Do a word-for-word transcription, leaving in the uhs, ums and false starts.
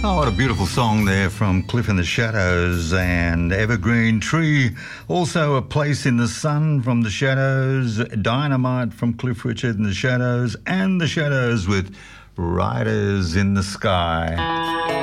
Oh, what a beautiful song there from Cliff and the Shadows and Evergreen Tree. Also, A Place in the Sun from the Shadows, Dynamite from Cliff Richard and the Shadows, and the Shadows with Riders in the Sky.